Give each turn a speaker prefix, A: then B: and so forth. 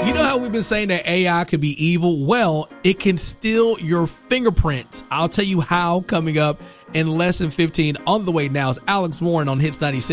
A: You know how we've been saying that AI could be evil? Well, it can steal your fingerprints. I'll tell you how coming up in less than 15. On the way now is Alex Warren on Hits 96.